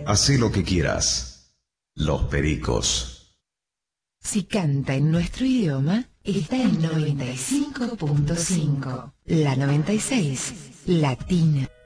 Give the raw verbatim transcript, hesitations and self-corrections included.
Hacé lo que quieras. Los Pericos. Si canta en nuestro idioma, está en noventa y cinco punto cinco. La noventa y seis, Latina.